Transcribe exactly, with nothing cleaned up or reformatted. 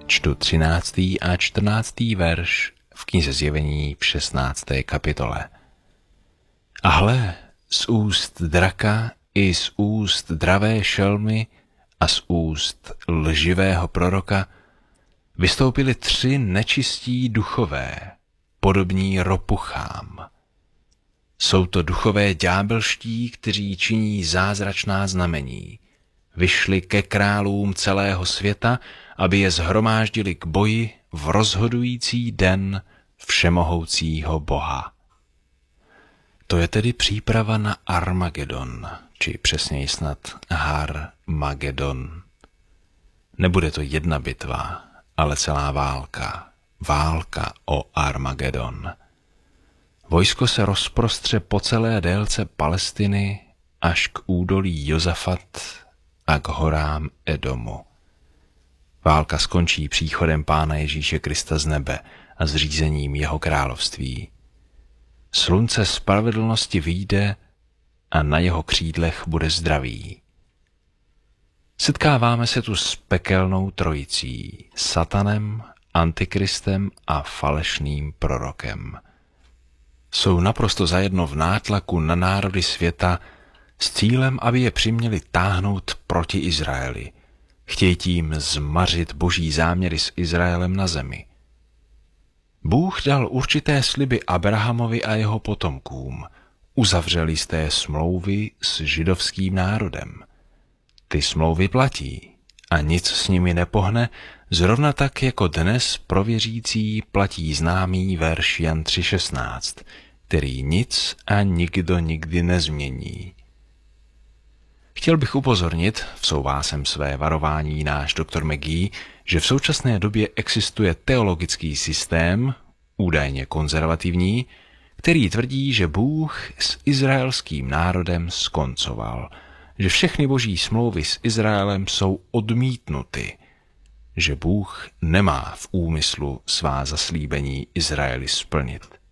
Čtu třináctý a čtrnáctý verš v knize Zjevení v šestnácté kapitole. A hle, z úst draka i z úst dravé šelmy a z úst lživého proroka vystoupili tři nečistí duchové, podobní ropuchám. Jsou to duchové ďábelští, kteří činí zázračná znamení. Vyšli ke králům celého světa, aby je shromáždili k boji v rozhodující den všemohoucího Boha. To je tedy příprava na Armagedon, či přesněji snad Har-Magedon. Nebude to jedna bitva, ale celá válka. Válka o Armagedon. Vojsko se rozprostře po celé délce Palestiny až k údolí Jozafat a k horám Edomu. Válka skončí příchodem Pána Ježíše Krista z nebe a zřízením jeho království. Slunce spravedlnosti vyjde a na jeho křídlech bude zdraví. Setkáváme se tu s pekelnou trojicí, Satanem, Antikristem a falešným prorokem. Jsou naprosto zajedno v nátlaku na národy světa s cílem, aby je přiměli táhnout proti Izraeli. Chtějí tím zmařit boží záměry s Izraelem na zemi. Bůh dal určité sliby Abrahamovi a jeho potomkům. Uzavřel jisté smlouvy s židovským národem. Ty smlouvy platí a nic s nimi nepohne, zrovna tak jako dnes pro věřící platí známý verš Jan tři šestnáct, který nic a nikdo nikdy nezmění. Chtěl bych upozornit, vsouvá sem své varování náš doktor McGee, že v současné době existuje teologický systém, údajně konzervativní, který tvrdí, že Bůh s izraelským národem skoncoval, že všechny boží smlouvy s Izraelem jsou odmítnuty, že Bůh nemá v úmyslu svá zaslíbení Izraeli splnit.